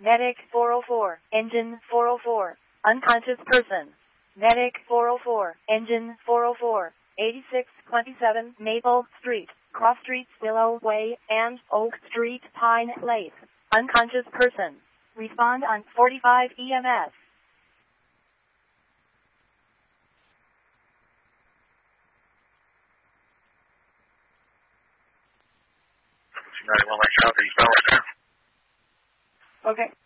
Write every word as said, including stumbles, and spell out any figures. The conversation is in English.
Medic four oh four, engine four oh four, unconscious person. Medic four oh four, engine four oh four, eighty-six twenty-seven Maple Street, Cross Streets Willow Way, and Oak Street Pine Place. Unconscious person. Respond on forty-five E M S. ninety-one Lake South, eastbound right now. Okay.